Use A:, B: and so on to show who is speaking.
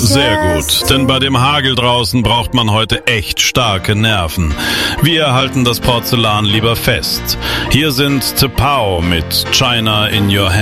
A: Sehr gut, denn bei dem Hagel draußen braucht man heute echt starke Nerven. Wir halten das Porzellan lieber fest. Hier sind T'Pau mit China in Your Hand.